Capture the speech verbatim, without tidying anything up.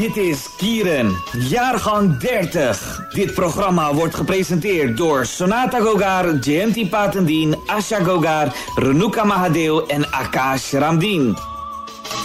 Dit is Kieren, jaargang dertig. Dit programma wordt gepresenteerd door Sonata Gogar, Jayanti Patandeen, Asha Gogar, Renuka Mahadeo en Akash Ramdeen.